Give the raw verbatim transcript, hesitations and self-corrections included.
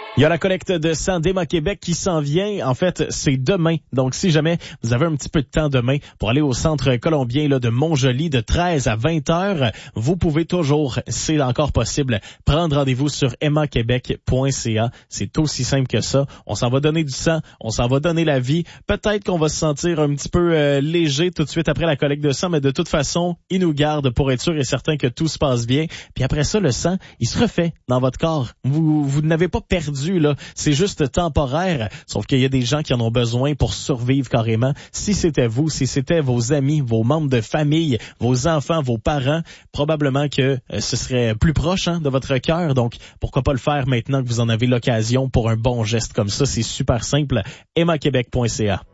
Il y a la collecte de sang d'Emma Québec qui s'en vient. En fait, c'est demain. Donc, si jamais vous avez un petit peu de temps demain pour aller au centre colombien là, de Montjoly de treize à vingt heures, vous pouvez toujours, c'est encore possible, prendre rendez-vous sur emma québec point c a. C'est aussi simple que ça. On s'en va donner du sang, on s'en va donner la vie. Peut-être qu'on va se sentir un petit peu euh, léger tout de suite après la collecte de sang, mais de toute façon, ils nous gardent pour être sûr et certain que tout se passe bien. Puis après ça, le sang, il se refait dans votre corps. Vous, vous n'avez pas perdu. Là. C'est juste temporaire, sauf qu'il y a des gens qui en ont besoin pour survivre carrément. Si c'était vous, si c'était vos amis, vos membres de famille, vos enfants, vos parents, probablement que euh, ce serait plus proche hein, de votre cœur. Donc, pourquoi pas le faire maintenant que vous en avez l'occasion pour un bon geste comme ça? C'est super simple. emma québec point c a.